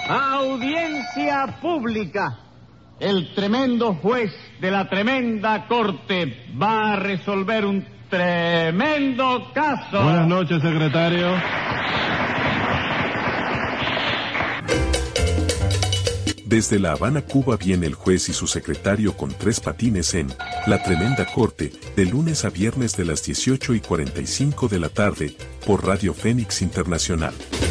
Audiencia pública. El tremendo juez de la tremenda corte va a resolver un tremendo caso. Buenas noches, secretario. Desde La Habana, Cuba, viene el juez y su secretario con 3 patines en La Tremenda Corte, de lunes a viernes de las 18:45 de la tarde, por Radio Fénix Internacional.